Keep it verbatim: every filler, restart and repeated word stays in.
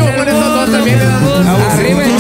con estos dos también le damos. Arriba el